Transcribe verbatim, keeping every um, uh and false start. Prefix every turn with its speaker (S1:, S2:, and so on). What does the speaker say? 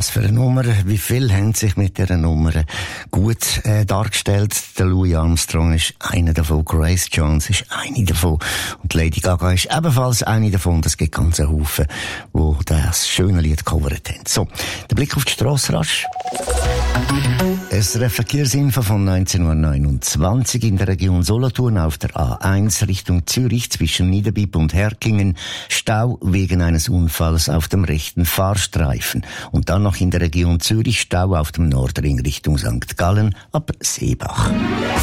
S1: Was für eine Nummer, wie viele haben sich mit dieser Nummer gut äh, dargestellt. Der Louis Armstrong ist einer davon, Grace Jones ist eine davon und Lady Gaga ist ebenfalls eine davon. Es gibt ganze Haufen, die das schöne Lied gecovert haben. So, der Blick auf die Strasse rasch. Es Verkehrsinfo von neunzehn Uhr neunundzwanzig in der Region Solothurn auf der A eins Richtung Zürich zwischen Niederbipp und Herkingen. Stau wegen eines Unfalls auf dem rechten Fahrstreifen. Und dann noch in der Region Zürich Stau auf dem Nordring Richtung Sankt Gallen ab Seebach.